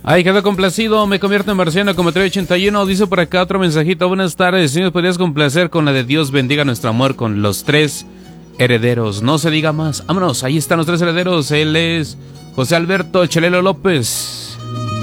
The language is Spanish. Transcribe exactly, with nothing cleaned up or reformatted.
Ay, quedó complacido, me convierto en marciano como tres ochenta y uno. Dice por acá otro mensajito. Buenas tardes, si nos podrías complacer con la de Dios bendiga nuestro amor con los tres herederos. No se diga más. Vámonos, ahí están los tres herederos. Él es José Alberto Chelelo López.